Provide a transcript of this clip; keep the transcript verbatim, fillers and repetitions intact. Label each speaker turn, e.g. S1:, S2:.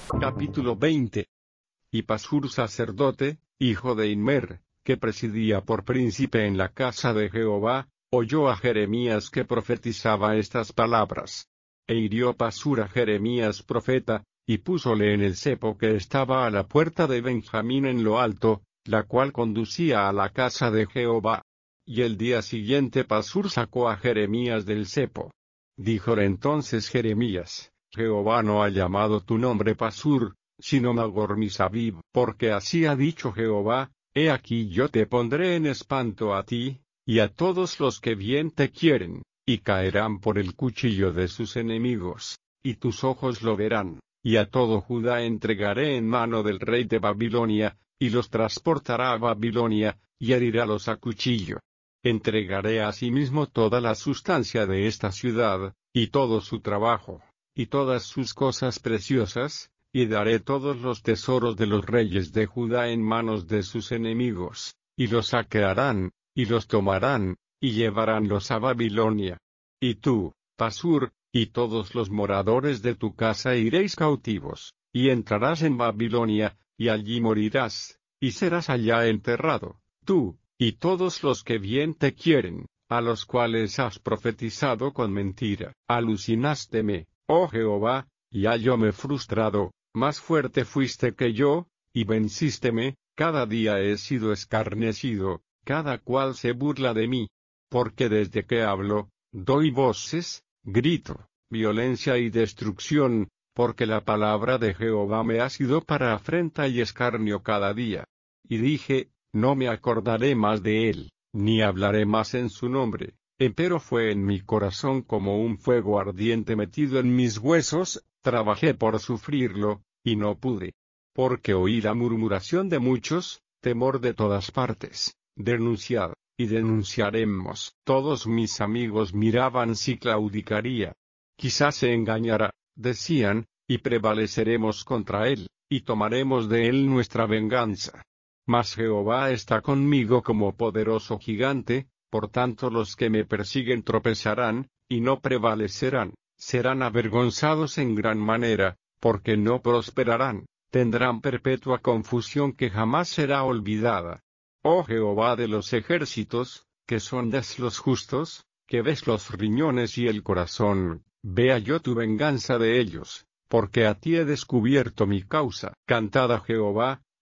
S1: Capítulo veinte. Y Pasur sacerdote, hijo de Immer, que presidía por príncipe en la casa de Jehová, oyó a Jeremías que profetizaba estas palabras. E hirió Pasur a Jeremías profeta, y púsole en el cepo que estaba a la puerta de Benjamín en lo alto, la cual conducía a la casa de Jehová. Y el día siguiente Pasur sacó a Jeremías del cepo. Díjole entonces Jeremías: Jehová no ha llamado tu nombre Pasur, sino Magor-Misabib, porque así ha dicho Jehová: he aquí yo te pondré en espanto a ti, y a todos los que bien te quieren, y caerán por el cuchillo de sus enemigos, y tus ojos lo verán, y a todo Judá entregaré en mano del rey de Babilonia, y los transportará a Babilonia, y herirálos a cuchillo. Entregaré asimismo toda la sustancia de esta ciudad, y todo su trabajo, y todas sus cosas preciosas, y daré todos los tesoros de los reyes de Judá en manos de sus enemigos, y los saquearán, y los tomarán, y llevaránlos a Babilonia. Y tú, Pasur, y todos los moradores de tu casa iréis cautivos, y entrarás en Babilonia, y allí morirás, y serás allá enterrado, tú, y todos los que bien te quieren, a los cuales has profetizado con mentira. Alucinásteme, oh Jehová, y hallóme frustrado, más fuerte fuiste que yo, y vencísteme, cada día he sido escarnecido, cada cual se burla de mí. Porque desde que hablo, doy voces, grito, violencia y destrucción, porque la palabra de Jehová me ha sido para afrenta y escarnio cada día. Y dije: no me acordaré más de él, ni hablaré más en su nombre. Empero fue en mi corazón como un fuego ardiente metido en mis huesos, trabajé por sufrirlo, y no pude. Porque oí la murmuración de muchos, temor de todas partes. Denunciad, y denunciaremos. Todos mis amigos miraban si claudicaría. Quizás se engañará, decían, y prevaleceremos contra él, y tomaremos de él nuestra venganza. Mas Jehová está conmigo como poderoso gigante, por tanto los que me persiguen tropezarán, y no prevalecerán, serán avergonzados en gran manera, porque no prosperarán, tendrán perpetua confusión que jamás será olvidada. Oh Jehová de los ejércitos, que sondas los justos, que ves los riñones y el corazón, vea yo tu venganza de ellos, porque a ti he descubierto mi causa. Cantad a Jehová,